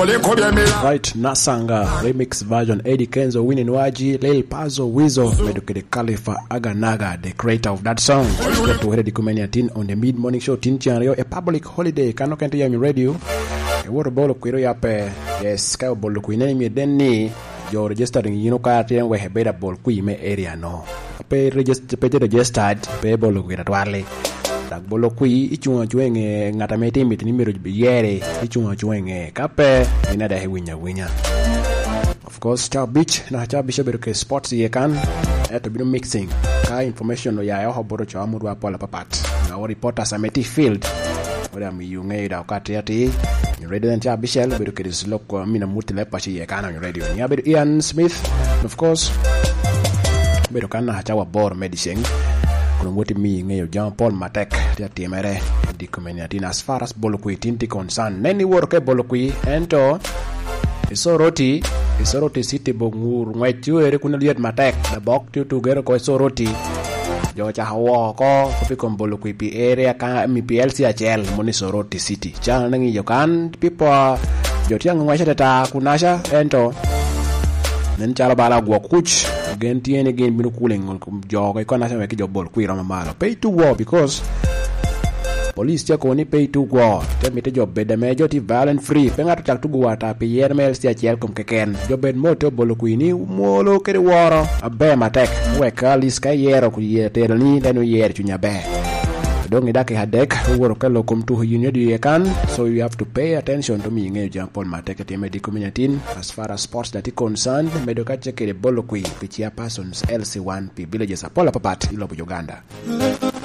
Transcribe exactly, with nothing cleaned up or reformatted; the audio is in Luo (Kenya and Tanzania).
Right, Nasanga remix version, Eddie Kenzo, Winnie Nwaji, Lil Pazo, Weasel, Medukede Khalifa, Aganaga, the creator of that song. Got to hear the Kumenia Tin on the mid morning show, Tin Chanrio, a public holiday, Kano Kente Yami Radio. A water ball of Quiro Yape, yes, Sky Ball Queen, then knee, you're registering, you know, Cartian, where a better ball Queen area no. Pay register, pay registered, pay ball with a twirly. Tak bolo kui ichunga chuenge ngata mete mete ni mero yere ichunga chuenge kape inada he winya winya. Of course cha beach na cha beach beruke sports ye kan eto bino mixing ka information no ya yo boro cha amuru apola papat na o reporters ameti field ora mi yunge da wakati ati ni radio cha beach beruke dis loko mina mutile pachi ye kan on radio ni abedu Ian Smith. Of course beruka na cha wa bor medicine Kunungoti mi ngayo John Paul Matek tia timere di community as far as bolokui tinti concern neni worke bolokui ento isoroti isoroti city bongur ngaitu ere kuna liat Matek na bok tu tu gero ko isoroti jo cha hawo ko kopi kon bolokui pi area ka mi P L C achel moni soroti city cha nangi yo kan people jo tiang ngwaisha ta kunasha ento nen chala bala gwa kuch again tiene again binu cooling joga ikona sa meki jobol kwira mamalo pay to war because police cha koni pay to war temite job beda mejo ti violent free pengato tak tugu wata pe yer mel sia chel kom keken jobed moto bolo kwini molo kere woro abe Matek weka liska yero ku yetel ni denu yer chunya be dongi dake hadek woro kalo kom tu union di yekan so you have to pay attention to me ngeyo Jean Paul Matek te medi community as far as sports that is concerned medoka cheke de bolo kwi pichia persons L C one P villages apola papat ilobo Uganda.